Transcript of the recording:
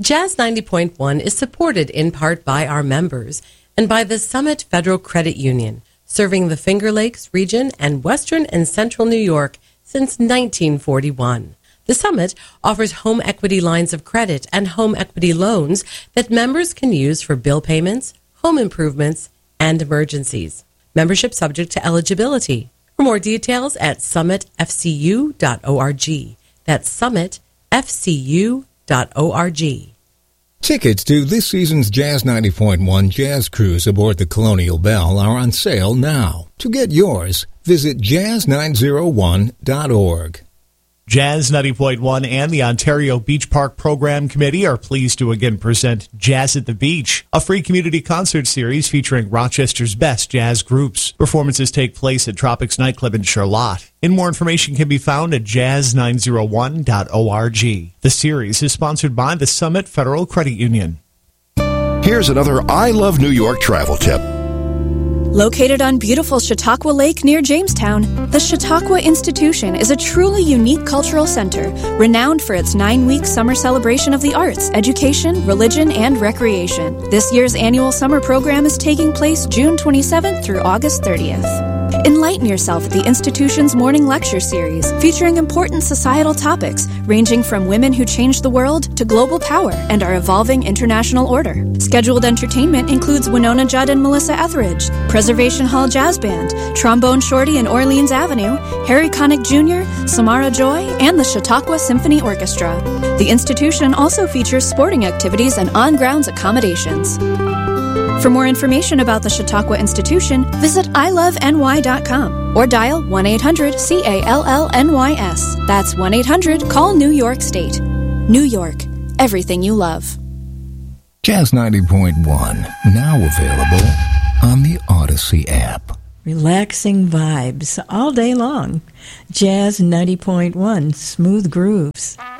Jazz 90.1 is supported in part by our members and by the Summit Federal Credit Union, serving the Finger Lakes region and western and central New York since 1941. The Summit offers home equity lines of credit and home equity loans that members can use for bill payments, home improvements, and emergencies. Membership subject to eligibility. For more details at summitfcu.org. That's summitfcu.org. Tickets to this season's Jazz 90.1 Jazz Cruise aboard the Colonial Belle are on sale now. To get yours, visit jazz901.org. Jazz 90.1 and the Ontario Beach Park Program Committee are pleased to again present Jazz at the Beach, a free community concert series featuring Rochester's best jazz groups. Performances take place at Tropics Nightclub in Charlotte. More information can be found at jazz901.org. The series is sponsored by the Summit Federal Credit Union. Here's another I Love New York travel tip. Located on beautiful Chautauqua Lake near Jamestown, the Chautauqua Institution is a truly unique cultural center, renowned for its 9-week summer celebration of the arts, education, religion, and recreation. This year's annual summer program is taking place June 27th through August 30th. Enlighten yourself at the institution's morning lecture series, featuring important societal topics ranging from women who changed the world to global power and our evolving international order. Scheduled entertainment includes Winona Judd and Melissa Etheridge, Preservation Hall Jazz Band, Trombone Shorty and Orleans Avenue, Harry Connick Jr., Samara Joy, and the Chautauqua Symphony Orchestra. The institution also features sporting activities and on-grounds accommodations. For more information about the Chautauqua Institution, visit iloveny.com or dial 1-800-CALLNYS. That's 1-800-CALL-NEW YORK State. New York, everything you love. Jazz 90.1, now available on the Odyssey app. Relaxing vibes all day long. Jazz 90.1, smooth grooves.